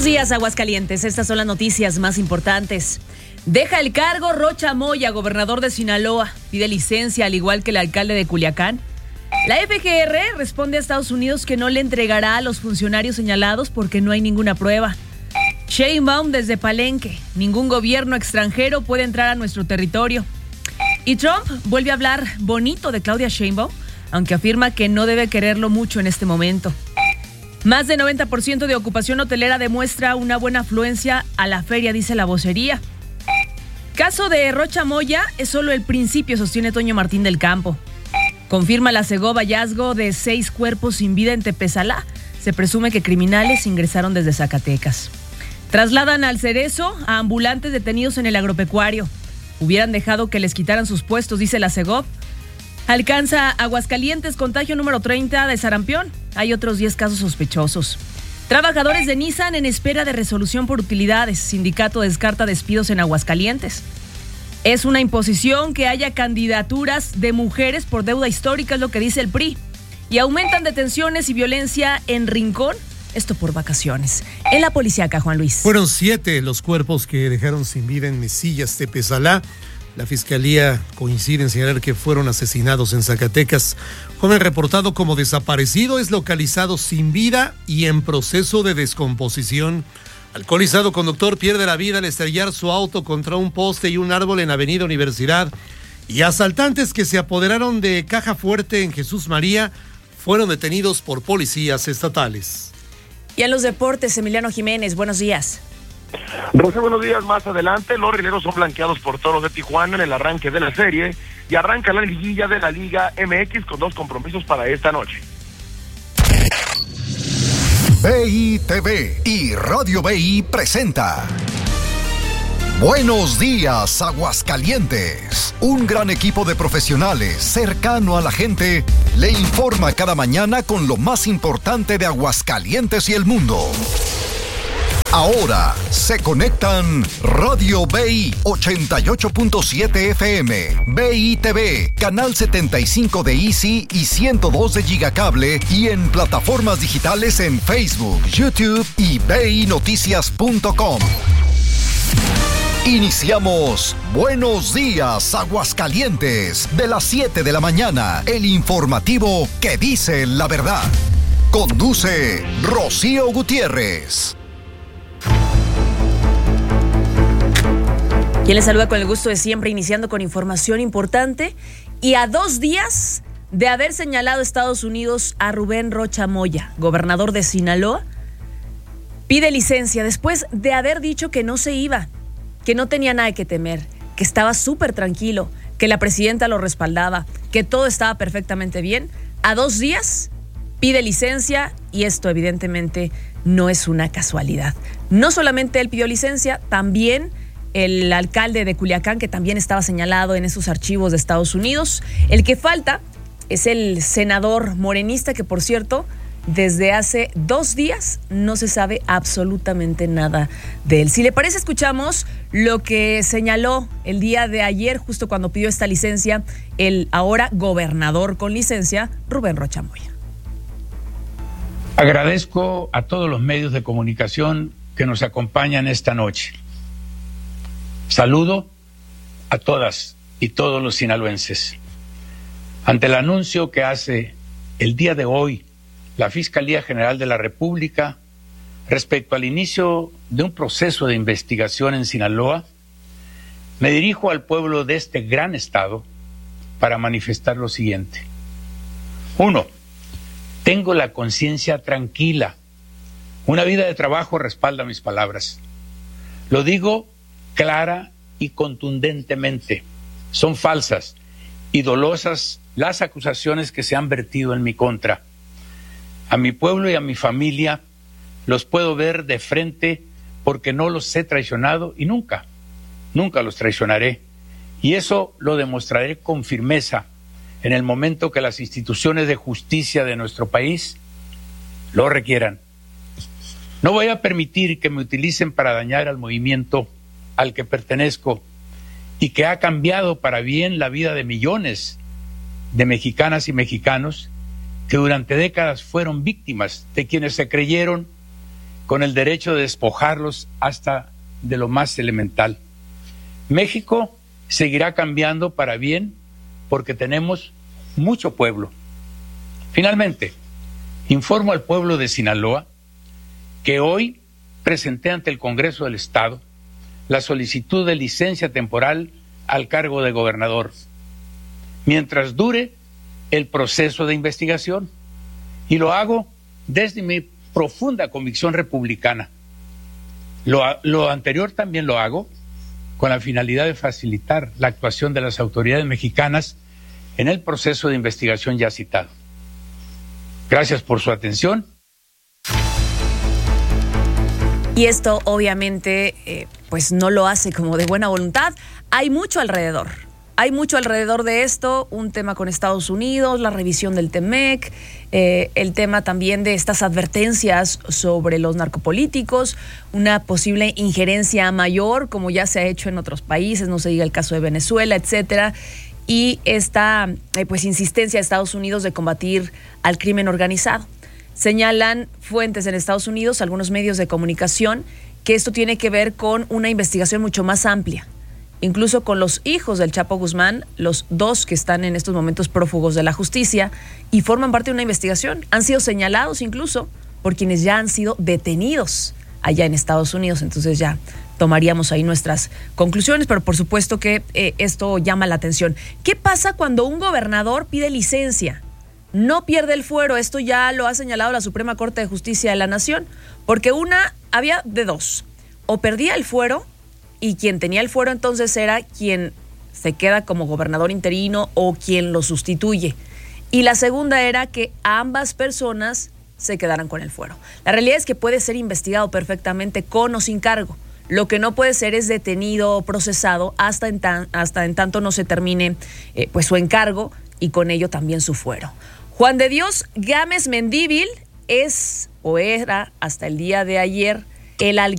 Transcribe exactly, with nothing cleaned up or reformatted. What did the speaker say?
días, Aguascalientes. Estas son las noticias más importantes. Deja el cargo Rocha Moya, gobernador de Sinaloa. Pide licencia, al igual que el alcalde de Culiacán. La F G R responde a Estados Unidos que no le entregará a los funcionarios señalados porque no hay ninguna prueba. Sheinbaum desde Palenque. Ningún gobierno extranjero puede entrar a nuestro territorio. Y Trump vuelve a hablar bonito de Claudia Sheinbaum, aunque afirma que no debe quererlo mucho en este momento. Más de noventa por ciento de ocupación hotelera demuestra una buena afluencia a la feria, dice la vocería. Caso de Rocha Moya es solo el principio, sostiene Toño Martín del Campo. Confirma la Segov hallazgo de seis cuerpos sin vida en Tepezalá. Se presume que criminales ingresaron desde Zacatecas. Trasladan al Cerezo a ambulantes detenidos en el agropecuario. Hubieran dejado que les quitaran sus puestos, dice la Segov. Alcanza Aguascalientes contagio número treinta de sarampión. Hay otros diez casos sospechosos. Trabajadores de Nissan en espera de resolución por utilidades. Sindicato descarta despidos en Aguascalientes. Es una imposición que haya candidaturas de mujeres por deuda histórica, es lo que dice el P R I. Y aumentan detenciones y violencia en Rincón, esto por vacaciones. En la policíaca, Juan Luis. Fueron siete los cuerpos que dejaron sin vida en Mesillas, Tepezalá. La fiscalía coincide en señalar que fueron asesinados en Zacatecas. Joven reportado como desaparecido es localizado sin vida y en proceso de descomposición. Alcoholizado conductor pierde la vida al estrellar su auto contra un poste y un árbol en Avenida Universidad. Y asaltantes que se apoderaron de Caja Fuerte en Jesús María fueron detenidos por policías estatales. Y en los deportes, Emiliano Jiménez, buenos días. Rocío, buenos días. Más adelante, los rieleros son blanqueados por Toros de Tijuana en el arranque de la serie y arranca la liguilla de la Liga M X con dos compromisos para esta noche. B I T V y Radio B I presenta Buenos días, Aguascalientes. Un gran equipo de profesionales cercano a la gente le informa cada mañana con lo más importante de Aguascalientes y el mundo. Ahora se conectan Radio B I ochenta y ocho punto siete F M, B I T V, Canal setenta y cinco de Easy y ciento dos de Gigacable y en plataformas digitales en Facebook, YouTube y B I Noticias punto com. Iniciamos Buenos Días, Aguascalientes, de las siete de la mañana, el informativo que dice la verdad. Conduce Rocío Gutiérrez. Quien les saluda con el gusto de siempre, iniciando con información importante y a dos días de haber señalado Estados Unidos a Rubén Rocha Moya, gobernador de Sinaloa, pide licencia después de haber dicho que no se iba, que no tenía nada que temer, que estaba súper tranquilo, que la presidenta lo respaldaba, que todo estaba perfectamente bien. A dos días pide licencia y esto evidentemente no es una casualidad. No solamente él pidió licencia, también el alcalde de Culiacán, que también estaba señalado en esos archivos de Estados Unidos. El que falta es el senador morenista, que por cierto, desde hace dos días no se sabe absolutamente nada de él. Si le parece, escuchamos lo que señaló el día de ayer, justo cuando pidió esta licencia, el ahora gobernador con licencia, Rubén Rocha Moya. Agradezco a todos los medios de comunicación que nos acompañan esta noche. Saludo a todas y todos los sinaloenses. Ante el anuncio que hace el día de hoy la Fiscalía General de la República respecto al inicio de un proceso de investigación en Sinaloa, me dirijo al pueblo de este gran estado para manifestar lo siguiente. Uno, tengo la conciencia tranquila. Una vida de trabajo respalda mis palabras. Lo digo clara y contundentemente. Son falsas y dolosas las acusaciones que se han vertido en mi contra. A mi pueblo y a mi familia los puedo ver de frente porque no los he traicionado y nunca, nunca los traicionaré. Y eso lo demostraré con firmeza en el momento que las instituciones de justicia de nuestro país lo requieran. No voy a permitir que me utilicen para dañar al movimiento al que pertenezco y que ha cambiado para bien la vida de millones de mexicanas y mexicanos que durante décadas fueron víctimas de quienes se creyeron con el derecho de despojarlos hasta de lo más elemental. México seguirá cambiando para bien porque tenemos mucho pueblo. Finalmente, informo al pueblo de Sinaloa que hoy presenté ante el Congreso del Estado la solicitud de licencia temporal al cargo de gobernador, mientras dure el proceso de investigación, y lo hago desde mi profunda convicción republicana. Lo, lo anterior también lo hago con la finalidad de facilitar la actuación de las autoridades mexicanas en el proceso de investigación ya citado. Gracias por su atención. Y esto obviamente eh, pues no lo hace como de buena voluntad. Hay mucho alrededor. Hay mucho alrededor de esto, un tema con Estados Unidos, la revisión del Temec, eh, el tema también de estas advertencias sobre los narcopolíticos, una posible injerencia mayor, como ya se ha hecho en otros países, no se diga el caso de Venezuela, etcétera, y esta eh, pues insistencia de Estados Unidos de combatir al crimen organizado. Señalan fuentes en Estados Unidos, algunos medios de comunicación, que esto tiene que ver con una investigación mucho más amplia, incluso con los hijos del Chapo Guzmán, los dos que están en estos momentos prófugos de la justicia y forman parte de una investigación. Han sido señalados incluso por quienes ya han sido detenidos allá en Estados Unidos. Entonces ya tomaríamos ahí nuestras conclusiones, pero por supuesto que eh, esto llama la atención. ¿Qué pasa cuando un gobernador pide licencia? No pierde el fuero, esto ya lo ha señalado la Suprema Corte de Justicia de la Nación, porque una, había de dos, o perdía el fuero, y quien tenía el fuero entonces era quien se queda como gobernador interino o quien lo sustituye. Y la segunda era que ambas personas se quedaran con el fuero. La realidad es que puede ser investigado perfectamente con o sin cargo. Lo que no puede ser es detenido o procesado hasta en, tan, hasta en tanto no se termine eh, pues su encargo y con ello también su fuero. Juan de Dios Gámez Mendívil es o era hasta el día de ayer el alcalde